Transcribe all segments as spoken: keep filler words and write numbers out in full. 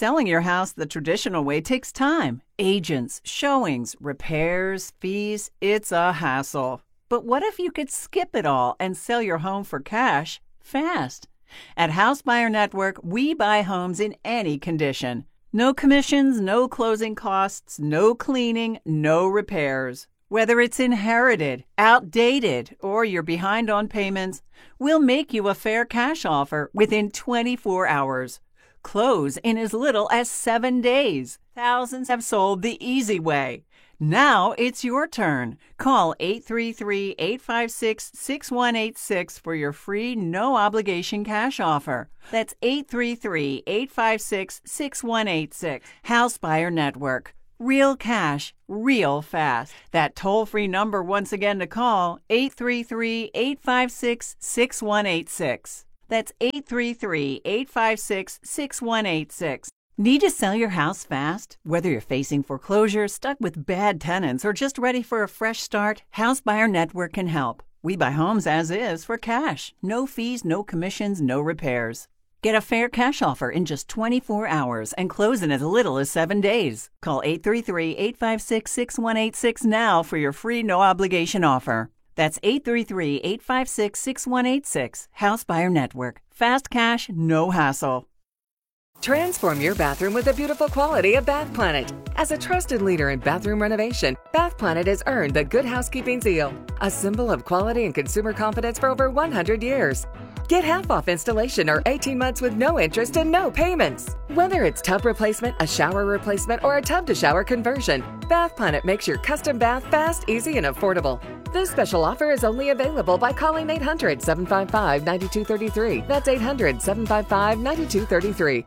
Selling your house the traditional way takes time. Agents, showings, repairs, fees. It's a hassle. But what if you could skip it all and sell your home for cash fast? At House Buyer Network, we buy homes in any condition. No commissions, no closing costs, no cleaning, no repairs. Whether it's inherited, outdated, or you're behind on payments, we'll make you a fair cash offer within twenty-four hours. Close in as little as seven days. Thousands have sold the easy way. Now it's your turn. Call eight three three, eight five six, six one eight six for your free no-obligation cash offer. That's eight three three, eight five six, six one eight six. House Buyer Network. Real cash, real fast. That toll-free number once again to call, eight three three, eight five six, six one eight six. That's eight three three, eight five six, six one eight six. Need to sell your house fast? Whether you're facing foreclosure, stuck with bad tenants, or just ready for a fresh start, House Buyer Network can help. We buy homes as is for cash. No fees, no commissions, no repairs. Get a fair cash offer in just twenty-four hours and close in as little as seven days. Call eight three three, eight five six, six one eight six now for your free no-obligation offer. That's eight three three, eight five six, six one eight six. House Buyer Network. Fast cash, no hassle. Transform your bathroom with the beautiful quality of Bath Planet. As a trusted leader in bathroom renovation, Bath Planet has earned the Good Housekeeping seal, a symbol of quality and consumer confidence for over one hundred years. Get half off installation or eighteen months with no interest and no payments. Whether it's tub replacement, a shower replacement, or a tub-to-shower conversion, Bath Planet makes your custom bath fast, easy, and affordable. This special offer is only available by calling eight hundred, seven five five, nine two three three. That's eight hundred, seven five five, nine two three three.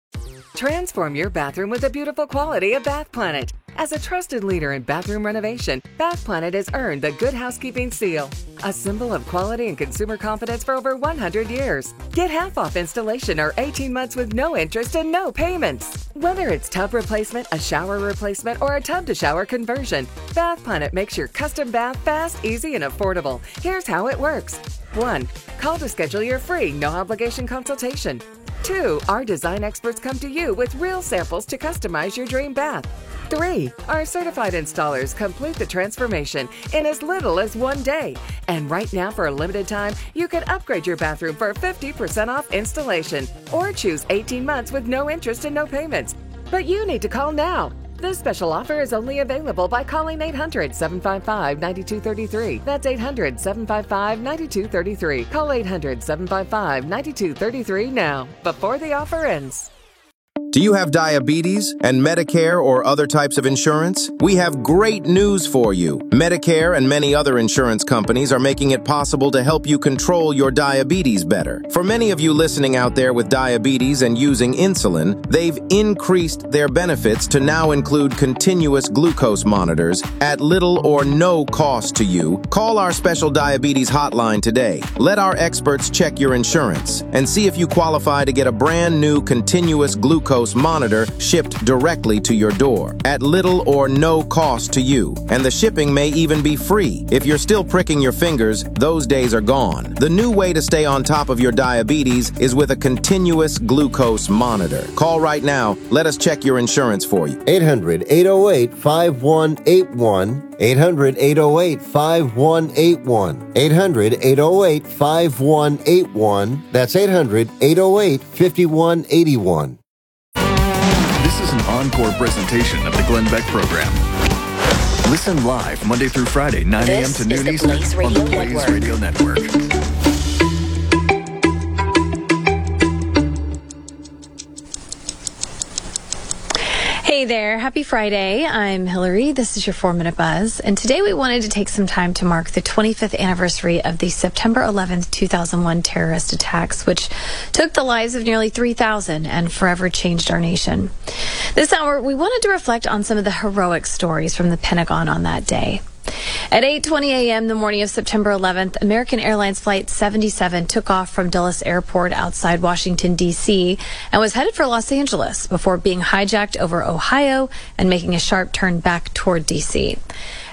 Transform your bathroom with the beautiful quality of Bath Planet. As a trusted leader in bathroom renovation, Bath Planet has earned the Good Housekeeping seal, a symbol of quality and consumer confidence for over one hundred years. Get half off installation or eighteen months with no interest and no payments. Whether it's tub replacement, a shower replacement, or a tub-to-shower conversion, Bath Planet makes your custom bath fast, easy, and affordable. Here's how it works. one. Call to schedule your free no-obligation consultation. two. Our design experts come to you with real samples to customize your dream bath. three. Our certified installers complete the transformation in as little as one day. And right now, for a limited time, you can upgrade your bathroom for fifty percent off installation or choose eighteen months with no interest and no payments. But you need to call now. This special offer is only available by calling eight hundred, seven five five, nine two three three. That's eight hundred, seven five five, nine two three three. Call eight hundred, seven five five, nine two three three now, before the offer ends. Do you have diabetes and Medicare or other types of insurance? We have great news for you. Medicare and many other insurance companies are making it possible to help you control your diabetes better. For many of you listening out there with diabetes and using insulin, they've increased their benefits to now include continuous glucose monitors at little or no cost to you. Call our special diabetes hotline today. Let our experts check your insurance and see if you qualify to get a brand new continuous glucose monitor shipped directly to your door at little or no cost to you. And the shipping may even be free. If you're still pricking your fingers, those days are gone. The new way to stay on top of your diabetes is with a continuous glucose monitor. Call right now. Let us check your insurance for you. eight hundred, eight oh eight, five one eight one. eight hundred, eight oh eight, five one eight one. eight hundred, eight oh eight, five one eight one. That's eight hundred, eight oh eight, five one eight one. This is an encore presentation of the Glenn Beck Program. Listen live Monday through Friday, nine a.m. to noon Eastern on the Blaze Radio Network. Hey there, happy Friday. I'm Hillary. This is your four minute Buzz. And today we wanted to take some time to mark the twenty-fifth anniversary of the September eleventh, two thousand one terrorist attacks, which took the lives of nearly three thousand and forever changed our nation. This hour, we wanted to reflect on some of the heroic stories from the Pentagon on that day. At eight twenty a.m. the morning of September eleventh, American Airlines Flight seventy-seven took off from Dulles Airport outside Washington, D C, and was headed for Los Angeles before being hijacked over Ohio and making a sharp turn back toward D C.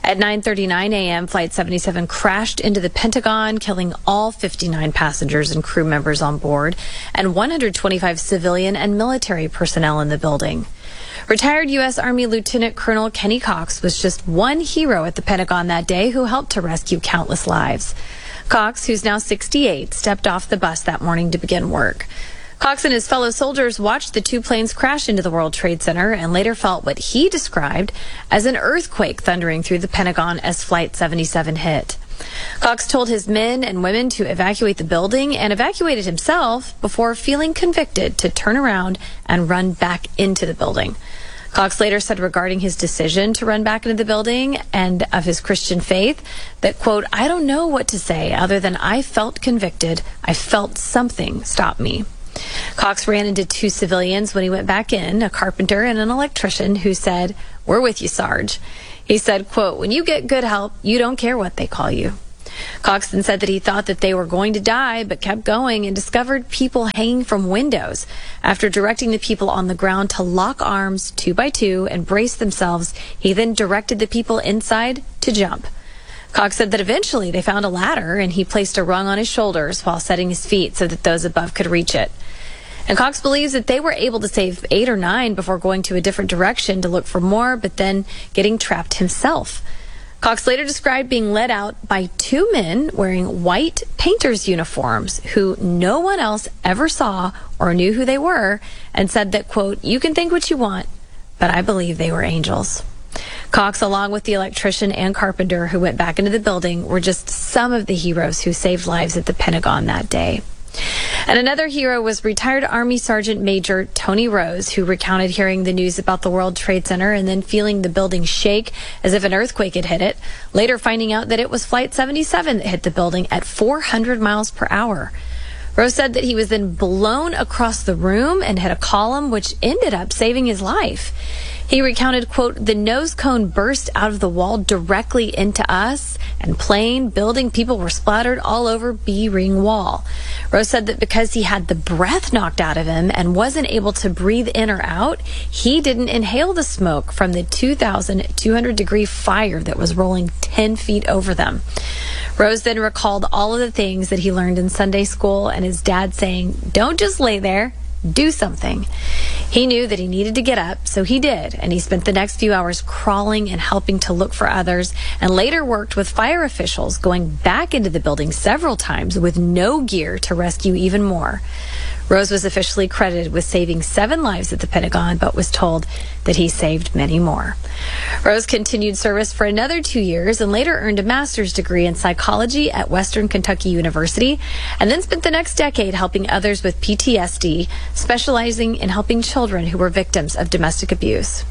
At nine thirty-nine a.m., Flight seventy-seven crashed into the Pentagon, killing all fifty-nine passengers and crew members on board, and one hundred twenty-five civilian and military personnel in the building. Retired U S. Army Lieutenant Colonel Kenny Cox was just one hero at the Pentagon that day who helped to rescue countless lives. Cox, who's now sixty-eight, stepped off the bus that morning to begin work. Cox and his fellow soldiers watched the two planes crash into the World Trade Center and later felt what he described as an earthquake thundering through the Pentagon as Flight seventy-seven hit. Cox told his men and women to evacuate the building and evacuated himself before feeling convicted to turn around and run back into the building. Cox later said regarding his decision to run back into the building and of his Christian faith that, quote, "I don't know what to say other than I felt convicted. I felt something stop me." Cox ran into two civilians when he went back in, a carpenter and an electrician, who said, "We're with you, Sarge." He said, quote, "When you get good help, you don't care what they call you." Cox then said that he thought that they were going to die, but kept going and discovered people hanging from windows. After directing the people on the ground to lock arms two by two and brace themselves, he then directed the people inside to jump. Cox said that eventually they found a ladder and he placed a rung on his shoulders while setting his feet so that those above could reach it. And Cox believes that they were able to save eight or nine before going to a different direction to look for more, but then getting trapped himself. Cox later described being led out by two men wearing white painters' uniforms who no one else ever saw or knew who they were, and said that, quote, "You can think what you want, but I believe they were angels." Cox, along with the electrician and carpenter who went back into the building, were just some of the heroes who saved lives at the Pentagon that day. And another hero was retired Army Sergeant Major Tony Rose, who recounted hearing the news about the World Trade Center and then feeling the building shake as if an earthquake had hit it, later finding out that it was Flight seventy-seven that hit the building at four hundred miles per hour. Rose said that he was then blown across the room and hit a column, which ended up saving his life. He recounted, quote, "The nose cone burst out of the wall directly into us, and plane, building, people were splattered all over B ring wall." Rose said that because he had the breath knocked out of him and wasn't able to breathe in or out, he didn't inhale the smoke from the two thousand two hundred degree fire that was rolling ten feet over them. Rose then recalled all of the things that he learned in Sunday school and his dad saying, "Don't just lay there. Do something." He knew that he needed to get up, so he did, and he spent the next few hours crawling and helping to look for others, and later worked with fire officials, going back into the building several times with no gear to rescue even more. Rose was officially credited with saving seven lives at the Pentagon, but was told that he saved many more. Rose continued service for another two years and later earned a master's degree in psychology at Western Kentucky University, and then spent the next decade helping others with P T S D, specializing in helping children who were victims of domestic abuse.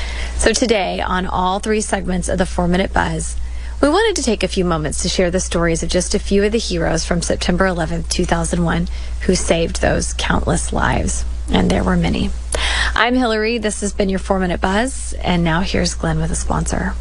So today, on all three segments of the Four Minute Buzz, we wanted to take a few moments to share the stories of just a few of the heroes from September eleventh, two thousand one, who saved those countless lives. And there were many. I'm Hillary. This has been your Four Minute Buzz. And now here's Glenn with a sponsor.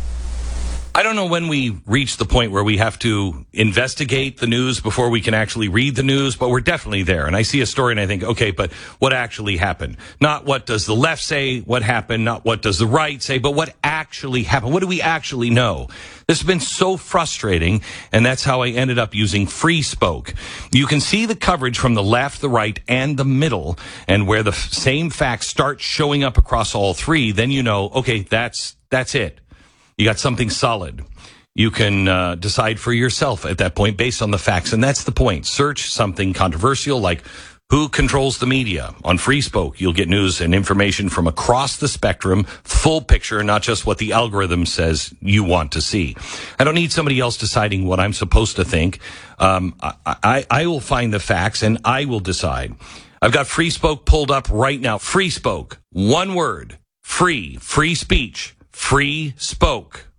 I don't know when we reach the point where we have to investigate the news before we can actually read the news, but we're definitely there. And I see a story and I think, okay, but what actually happened? Not what does the left say, what happened, not what does the right say, but what actually happened? What do we actually know? This has been so frustrating, and that's how I ended up using Free Spoke. You can see the coverage from the left, the right, and the middle, and where the f- same facts start showing up across all three, then you know, okay, that's that's it. You got something solid. You can uh, decide for yourself at that point based on the facts, and that's the point. Search something controversial like who controls the media. On Free Spoke, you'll get news and information from across the spectrum, full picture, not just what the algorithm says you want to see. I don't need somebody else deciding what I'm supposed to think. Um, I, I, I will find the facts, and I will decide. I've got Free Spoke pulled up right now. Free Spoke, one word, free, free speech. Free Spoke.